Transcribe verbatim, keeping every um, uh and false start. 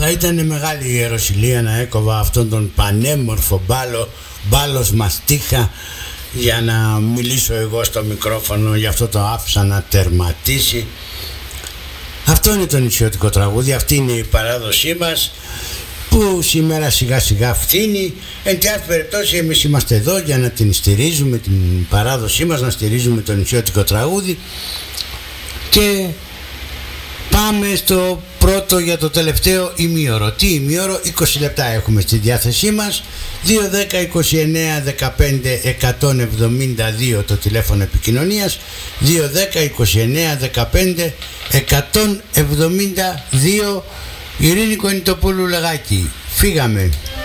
Θα ήταν μεγάλη ιεροσυλία να έκοβα αυτόν τον πανέμορφο μπάλο, μπάλος μαστίχα, για να μιλήσω εγώ στο μικρόφωνο, γι' αυτό το άφησα να τερματίσει. Αυτό είναι το νησιωτικό τραγούδι, αυτή είναι η παράδοσή μας που σήμερα σιγά σιγά φθήνει. Εν τη άλλη περιπτώσει εμείς είμαστε εδώ για να την στηρίζουμε, την παράδοσή μας, να στηρίζουμε το νησιωτικό τραγούδι. Και πάμε στο πρώτο για το τελευταίο ημίωρο. Τι ημίωρο? είκοσι λεπτά έχουμε στη διάθεσή μας. Δύο δέκα είκοσι εννέα δεκαπέντε εκατόν εβδομήντα δύο το τηλέφωνο επικοινωνίας. Δύο δέκα είκοσι εννέα δεκαπέντε εκατόν εβδομήντα δύο. Ειρήνη Κονιτοπούλου Λεγάκη. Φύγαμε.